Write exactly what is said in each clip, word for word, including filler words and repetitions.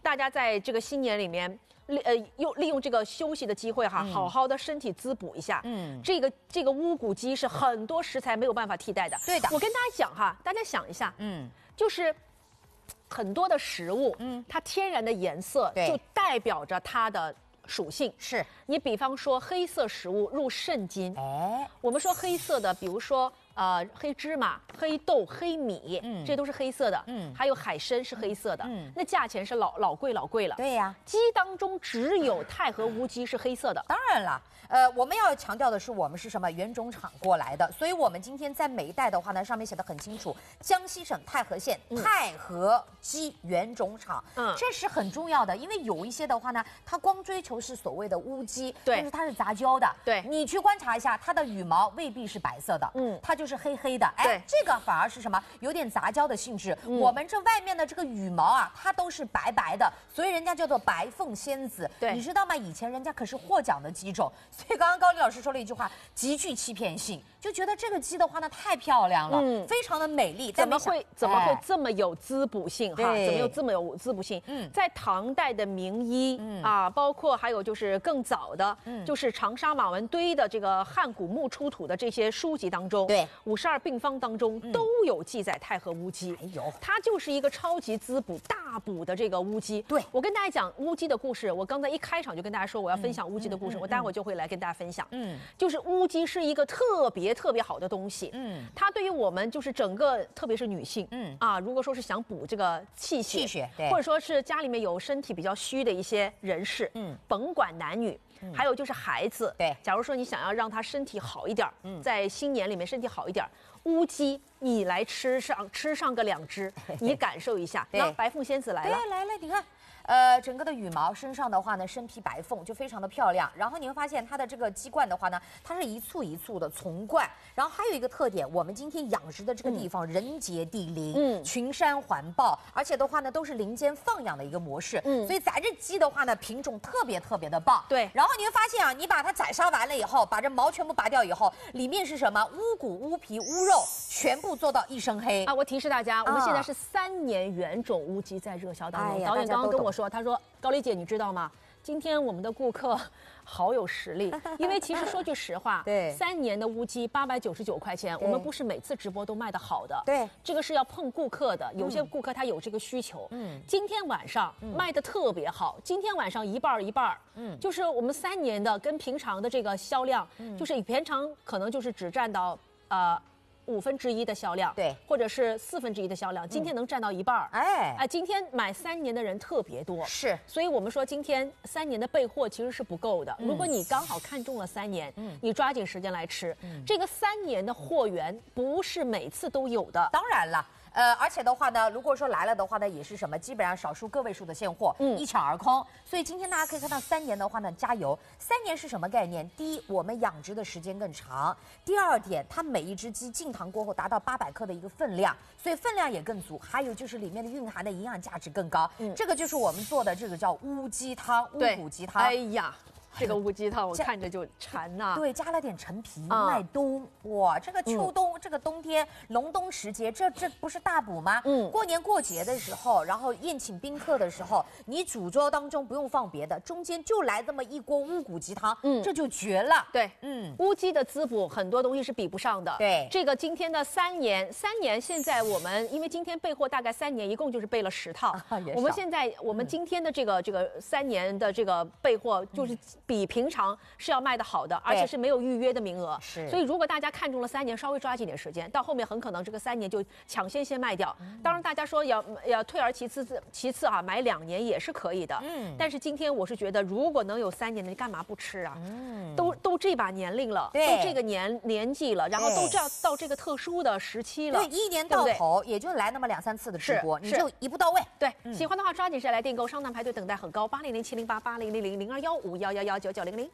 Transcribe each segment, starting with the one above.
大家在这个新年里面。 呃，用利用这个休息的机会哈，嗯、好好的身体滋补一下。嗯，这个这个乌骨鸡是很多食材没有办法替代的。 对的， 我跟大家讲哈，大家想一下， 嗯， 就是很多的食物，嗯，它天然的颜色就代表着它的属性。 是你比方说黑色食物入肾经， 哎， 我们说黑色的，比如说。 呃，黑芝麻、黑豆、黑米，嗯，这都是黑色的，嗯，还有海参是黑色的，嗯，那价钱是老老贵老贵了。 对呀， 鸡当中只有太和乌鸡是黑色的。 当然了，呃，我们要强调的是，我们是什么原种厂过来的，所以我们今天在每一袋的话呢，上面写的很清楚，江西省太和县、嗯、太和鸡原种厂，嗯，这是很重要的，因为有一些的话呢，它光追求是所谓的乌鸡， 对， 但是它是杂交的， 对， 你去观察一下，它的羽毛未必是白色的，嗯，它就是黑黑的，哎，这个反而是什么？有点杂交的性质。嗯、我们这外面的这个羽毛啊，它都是白白的，所以人家叫做白凤仙子。 对， 你知道吗？以前人家可是获奖的鸡种，所以刚刚高丽老师说了一句话，极具欺骗性，就觉得这个鸡的话呢太漂亮了，嗯，非常的美丽。 怎么会怎么会这么有滋补性哈？ 哎、 怎么有这么有滋补性？嗯，在唐代的名医、嗯、啊，包括还有就是更早的，嗯，就是长沙马文堆的这个汉古墓出土的这些书籍当中， 对， 五十二病方当中。都有记载太和乌鸡， 哎呦， 它就是一个超级滋补大补的这个乌鸡。 对， 我跟大家讲乌鸡的故事，我刚才一开场就跟大家说我要分享乌鸡的故事，嗯、我待会儿就会来跟大家分享。嗯，就是乌鸡是一个特别特别好的东西。嗯，它对于我们就是整个，特别是女性，嗯啊，如果说是想补这个气血， 气血，对， 或者说是家里面有身体比较虚的一些人士，嗯，甭管男女。嗯、还有就是孩子， 对， 假如说你想要让他身体好一点，嗯，在新年里面身体好一点，乌鸡你来吃上吃上个两只，你感受一下。那白凤仙子来了， 对，来了，你看。呃，整个的羽毛身上的话呢，身披白凤，就非常的漂亮。然后你会发现它的这个鸡冠的话呢，它是一簇一簇的丛冠。然后还有一个特点，我们今天养殖的这个地方、嗯、人杰地灵，嗯，群山环抱，而且的话呢都是林间放养的一个模式，嗯，所以咱这鸡的话呢品种特别特别的棒。 对， 然后你会发现啊，你把它宰杀完了以后，把这毛全部拔掉以后，里面是什么？乌骨、乌皮、乌肉，全部做到一身黑啊！我提示大家，我们现在是三年原种乌鸡在热销当中。哎、导演刚刚跟我说，他说高丽姐，你知道吗？今天我们的顾客好有实力，因为其实说句实话， 对， 三年的乌鸡八百九十九块钱，我们不是每次直播都卖得好的， 对， 这个是要碰顾客的，有些顾客他有这个需求，嗯，今天晚上卖得特别好，嗯、今天晚上一半一半，嗯，就是我们三年的跟平常的这个销量，嗯、就是平常可能就是只占到呃。五分之一的销量， 对， 或者是四分之一的销量，今天能占到一半，哎，哎，今天买三年的人特别多， 是， 所以我们说今天三年的备货其实是不够的。嗯、如果你刚好看中了三年，嗯，你抓紧时间来吃，嗯、这个三年的货源不是每次都有的， 当然了。呃，而且的话呢，如果说来了的话呢，也是什么，基本上少数个位数的现货，嗯，一抢而空。所以今天大家可以看到，三年的话呢，加油！三年是什么概念？第一，我们养殖的时间更长；第二点，它每一只鸡进塘过后达到八百克的一个分量，所以分量也更足。还有就是里面的蕴含的营养价值更高。嗯，这个就是我们做的这个叫乌鸡汤、乌骨鸡汤。 哎呀。这个乌鸡汤我看着就馋呐、啊， 对，加了点陈皮、麦冬，哇，这个秋冬、嗯、这个冬天隆冬时节，这这不是大补吗？嗯，过年过节的时候，然后宴请宾客的时候，你主桌当中不用放别的，中间就来这么一锅乌骨鸡汤，嗯，这就绝了。 对，嗯，乌鸡的滋补很多东西是比不上的。 对， 这个今天的三年，三年现在我们因为今天备货大概三年，一共就是备了十套。啊、我们现在我们今天的这个、嗯、这个三年的这个备货就是比平常是要卖的好的，而且是没有预约的名额。是，所以如果大家看中了三年，稍微抓紧点时间，到后面很可能这个三年就抢先先卖掉。嗯、当然，大家说要要退而其次，其次啊，买两年也是可以的。嗯，但是今天我是觉得，如果能有三年的，你干嘛不吃啊？嗯，都都这把年龄了，都这个年年纪了，然后都这样到这个特殊的时期了， 对，一年到头也就来那么两三次的直播，你就一步到位。 对，嗯、喜欢的话抓紧时间来订购，上单排队等待很高，八零零七零八八零零零零二幺五幺幺幺九九零零。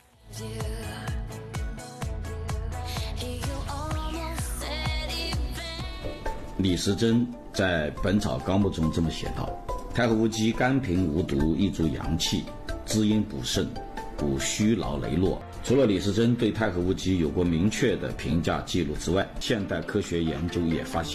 李时珍在《本草纲目》中这么写道：太和乌鸡甘平无毒，益助阳气，滋阴补肾，补虚劳羸弱。除了李时珍对太和乌鸡有过明确的评价记录之外，现代科学研究也发现，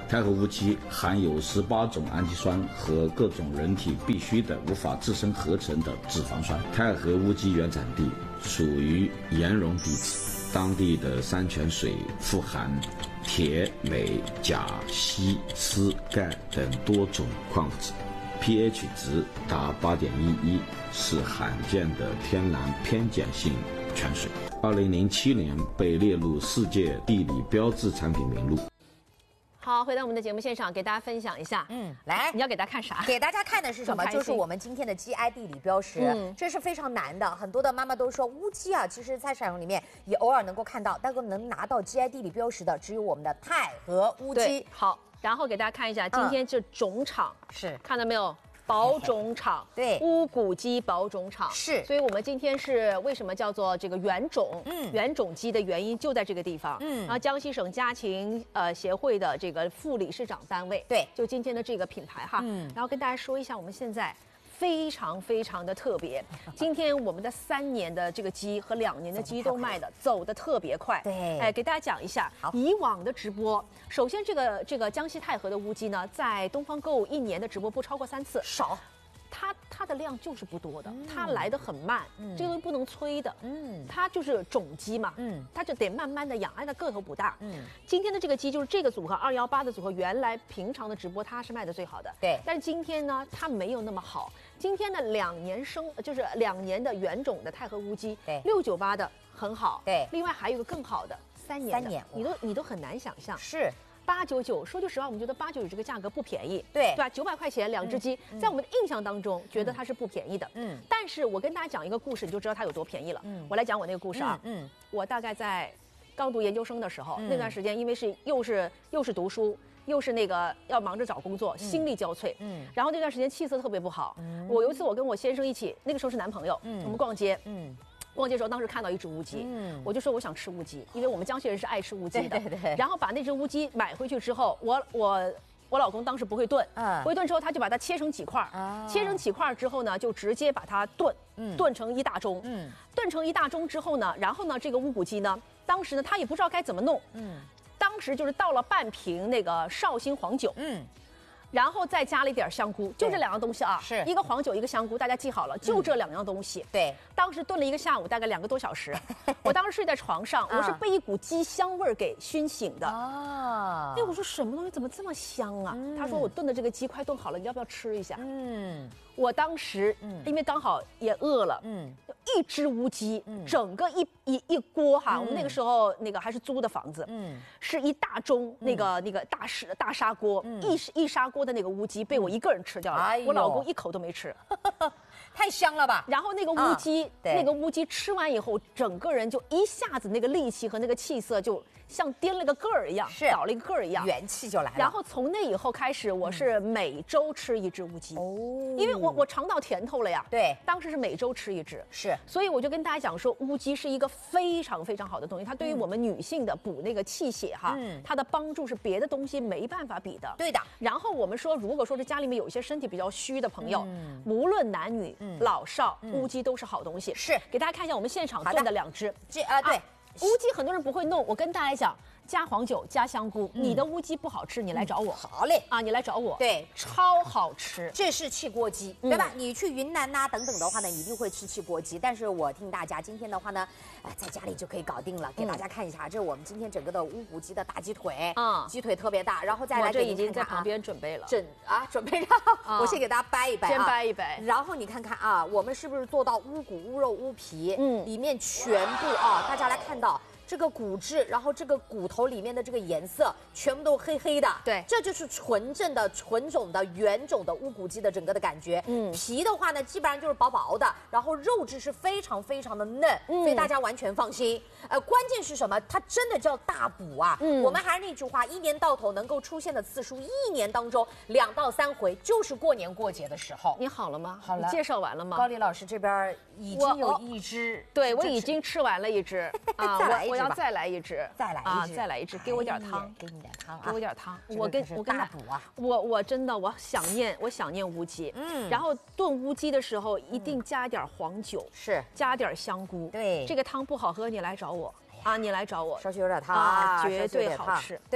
太和乌鸡含有十八种氨基酸和各种人体必需的无法自身合成的脂肪酸。太和乌鸡原产地属于盐溶地质，当地的山泉水富含铁、镁、钾、硒、锶、钙等多种矿物质。pH 值达八点一一，是罕见的天然偏碱性泉水。二零零七年被列入世界地理标志产品名录。 好，回到我们的节目现场，给大家分享一下。 嗯，来， 你要给大家看啥？ 给大家看的是什么？就是我们今天的 G I 地理标识，嗯，这是非常难的。很多的妈妈都说乌鸡啊，其实菜市场里面也偶尔能够看到，但是能拿到 G I 地理标识的只有我们的太和乌鸡。 好，然后给大家看一下，今天这种场、嗯、 是看到没有？保种场， 对， 乌骨鸡保种场是， 所以我们今天是为什么叫做这个原种？嗯，原种鸡的原因就在这个地方。嗯，然后江西省家禽呃协会的这个副理事长单位， 对， 就今天的这个品牌哈。嗯，然后跟大家说一下，我们现在非常非常的特别。今天我们的三年的这个鸡和两年的鸡都卖的走的特别快。 对， 哎，给大家讲一下以往的直播。首先，这个这个江西太和的乌鸡呢，在东方购物一年的直播不超过三次， 少。 它它的量就是不多的，嗯、它来的很慢，嗯、这个东西不能催的，嗯，它就是种鸡嘛，嗯，它就得慢慢的养，让它个头不大，嗯。今天的这个鸡就是这个组合二幺八的组合，原来平常的直播它是卖的最好的， 对， 但是今天呢，它没有那么好。今天的两年生就是两年的原种的太和乌鸡， 对， 六九八的很好， 对， 另外还有一个更好的三年的， 三年， 你都你都很难想象， 是。 八九九，说句实话，我们觉得八九九这个价格不便宜， 对对吧？九百块钱两只鸡，嗯、在我们的印象当中，觉得它是不便宜的。嗯，但是我跟大家讲一个故事，你就知道它有多便宜了。嗯，我来讲我那个故事啊。嗯，嗯我大概在刚读研究生的时候，嗯、那段时间，因为是又是又是读书，又是那个要忙着找工作，心力交瘁。嗯，然后那段时间气色特别不好。嗯，我有一次我跟我先生一起，那个时候是男朋友，嗯，我们逛街。嗯。逛街的时候，当时看到一只乌鸡，嗯，我就说我想吃乌鸡，因为我们江西人是爱吃乌鸡的， 对对对。 然后把那只乌鸡买回去之后，我我我老公当时不会炖，嗯，不会炖之后，他就把它切成几块，啊，切成几块之后呢，就直接把它炖，嗯，炖成一大盅，嗯，炖成一大盅之后呢，然后呢，这个乌骨鸡呢，当时呢，他也不知道该怎么弄，嗯，当时就是倒了半瓶那个绍兴黄酒，嗯。然后再加了一点香菇，就这两样东西啊， 是一个黄酒，一个香菇，大家记好了，就这两样东西。 对， 当时炖了一个下午，大概两个多小时。我当时睡在床上，我是被一股鸡香味儿给熏醒的。啊，哎，我说什么东西怎么这么香啊？他说我炖的这个鸡快炖好了，你要不要吃一下？嗯，我当时因为刚好也饿了，嗯，一只乌鸡，整个一一一锅哈，我们那个时候那个还是租的房子，嗯，是一大盅那个那个大石大砂锅，一一砂锅的那个乌鸡被我一个人吃掉了，我老公一口都没吃， 太香了吧？ 然后那个乌鸡，那个乌鸡吃完以后，整个人就一下子那个力气和那个气色就像颠了个个儿一样， 是倒了一个个儿一样， 元气就来了。 然后从那以后开始，我是每周吃一只乌鸡，哦，因为我我尝到甜头了呀。 对， 当时是每周吃一只， 是， 所以我就跟大家讲说，乌鸡是一个非常非常好的东西，它对于我们女性的补那个气血哈，嗯，它的帮助是别的东西没办法比的。 对的。 然后我们说，如果说是家里面有一些身体比较虚的朋友，嗯，无论男女、嗯、老少，嗯、乌鸡都是好东西。 是， 给大家看一下我们现场炖的两只。 这啊对，啊乌鸡很多人不会弄，我跟大家讲。加黄酒，加香菇，嗯、你的乌鸡不好吃，你来找我。 嗯、好嘞， 啊，你来找我。 对， 超好吃。 这是汽锅鸡，对吧？嗯、你去云南呐、啊、等等的话呢，一定会吃汽锅鸡。但是我听大家今天的话呢，呃，在家里就可以搞定了。给大家看一下，嗯、这是我们今天整个的乌骨鸡的大鸡腿，嗯，鸡腿特别大，然后再来给你看看啊，这已经在旁边准备了， 准啊，准备上，啊、我先给大家掰一掰、啊， 先掰一掰。 然后你看看啊，我们是不是做到乌骨、乌肉、乌皮，嗯，里面全部啊，大家来看到。这个骨质，然后这个骨头里面的这个颜色全部都黑黑的， 对， 这就是纯正的纯种的原种的乌骨鸡的整个的感觉。嗯，皮的话呢，基本上就是薄薄的，然后肉质是非常非常的嫩，嗯、所以大家完全放心。呃，关键是什么？它真的叫大补啊！嗯，我们还是那句话，一年到头能够出现的次数，一年当中两到三回，就是过年过节的时候。 你好了吗？ 好了， 介绍完了吗？ 高丽老师这边已经有一只， 对我已经吃完了一只啊， 再来一只。 我要再来一只， 再来一只， 啊，再来一只，给我点汤， 给你点汤啊， 给我点汤。我跟我跟他补啊， 我我真的我想念我想念乌鸡，嗯，然后炖乌鸡的时候一定加点黄酒， 是加点香菇， 对， 这个汤不好喝你来找我啊，你来找我， 稍许有点汤啊， 绝对好吃， 对。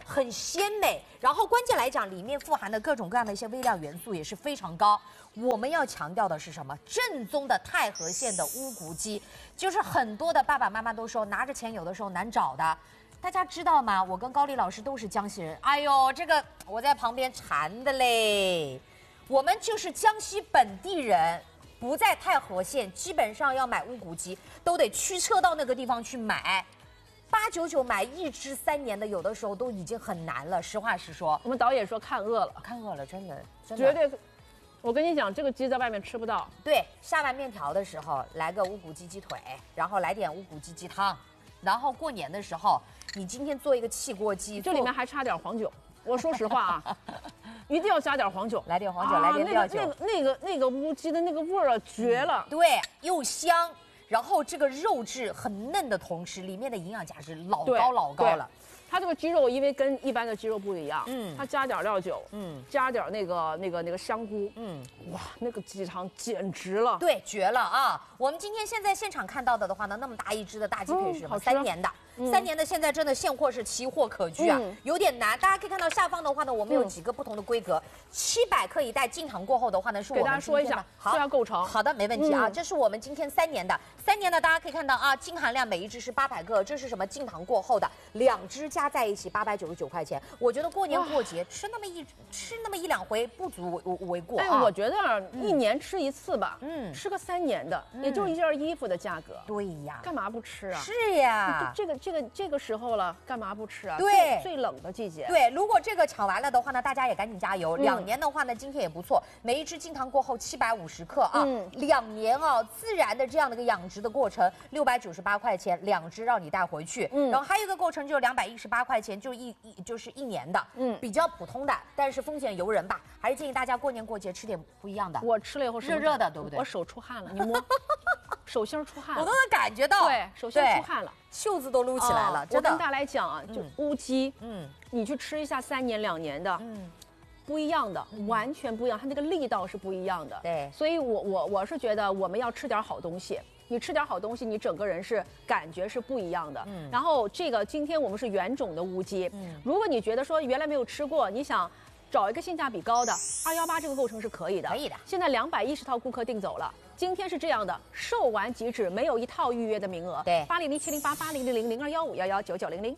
很鲜美。然后关键来讲，里面富含的各种各样的一些微量元素也是非常高。我们要强调的是什么？正宗的太和县的乌骨鸡，就是很多的爸爸妈妈都说拿着钱有的时候难找的。大家知道吗？我跟高丽老师都是江西人。哎呦，这个我在旁边馋的嘞。我们就是江西本地人，不在太和县，基本上要买乌骨鸡都得驱车到那个地方去买。八九九买一只三年的，有的时候都已经很难了。实话实说， 我们导演说看饿了， 看饿了，真的，真的绝对。我跟你讲，这个鸡在外面吃不到。 对，下完面条的时候来个乌骨鸡鸡腿，然后来点乌骨鸡鸡汤，然后过年的时候，你今天做一个汽锅鸡， 这里面还差点黄酒。我说实话啊，一定要加点黄酒， 来点黄酒，啊、来点料酒。 那个那个那个那个乌鸡的那个味儿啊，绝了、 嗯。对，又香，然后这个肉质很嫩的同时，里面的营养价值老高老高了。 它这个鸡肉因为跟一般的鸡肉不一样，嗯，它加点料酒， 嗯， 加点那个那个那个香菇，嗯，哇，那个鸡汤简直了， 对，绝了啊！我们今天现在现场看到的的话呢，那么大一只的大鸡腿是什么？嗯、三年的。嗯、三年的现在真的现货是奇货可居啊，嗯、有点难。大家可以看到下方的话呢，我们有几个不同的规格，七百克一袋进糖过后的话呢，是我们给大家说一下， 好， 要构成。 好的，没问题啊。嗯、这是我们今天三年的，三年的大家可以看到啊，净含量每一只是八百克，这是什么？进糖过后的，两只加在一起八百九十九块钱。我觉得过年过节吃那么一吃那么一两回不足为为过啊。 哎，我觉得一年吃一次吧，嗯，吃个三年的，嗯、也就是一件衣服的价格。 对呀， 干嘛不吃啊？ 是呀， 这个这个这个时候。后了，干嘛不吃啊？ 对， 最冷的季节。 对，如果这个抢完了的话呢，大家也赶紧加油。嗯、两年的话呢，今天也不错，每一只进糖过后七百五十克啊。嗯。两年啊，自然的这样的一个养殖的过程，六百九十八块钱两只让你带回去。嗯。然后还有一个过程就是两百一十八块钱，就一一就是一年的。嗯。比较普通的，但是风险由人吧，还是建议大家过年过节吃点不一样的。 我吃了以后热热的，对不对？ 我手出汗了，你摸。手心出汗了， 我都能感觉到。 对，手心出汗了， 袖子都撸起来了。 哦、我跟大家来讲啊，就乌鸡，嗯，你去吃一下三年两年的，嗯，不一样的，嗯、完全不一样，它那个力道是不一样的。 对， 所以我我我是觉得我们要吃点好东西。你吃点好东西，你整个人是感觉是不一样的。嗯，然后这个今天我们是原种的乌鸡，嗯，如果你觉得说原来没有吃过，你想找一个性价比高的，二幺八这个构成是可以的， 可以的。 现在两百一十套顾客订走了。今天是这样的，售完即止，没有一套预约的名额。 对， 八零零七零八八零零零零二幺五幺幺九九零零。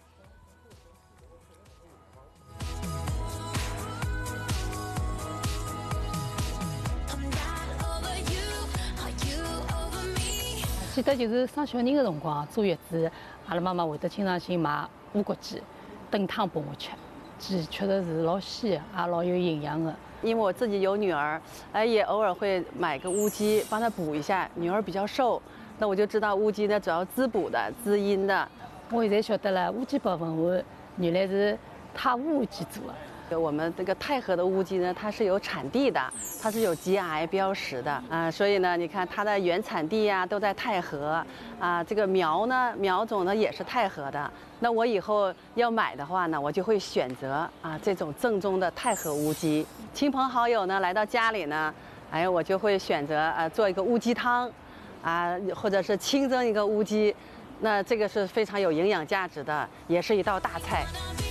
记得就是生小人的辰光，坐月子，阿拉妈妈会得经常性买乌骨鸡炖汤拨我吃，鸡确实是老鲜，也老有营养的。 因为我自己有女儿，哎，也偶尔会买个乌鸡帮她补一下。女儿比较瘦，那我就知道乌鸡呢主要滋补的、滋阴的。 我现在晓得了，乌鸡煲粉丸原来是太乌鸡做的。 我们这个太和的乌鸡呢，它是有产地的，它是有 G I 标识的啊，所以呢，你看它的原产地呀、啊、都在太和啊，这个苗呢苗种呢也是太和的。那我以后要买的话呢，我就会选择啊这种正宗的太和乌鸡。亲朋好友呢来到家里呢，哎，我就会选择啊做一个乌鸡汤，啊或者是清蒸一个乌鸡，那这个是非常有营养价值的，也是一道大菜。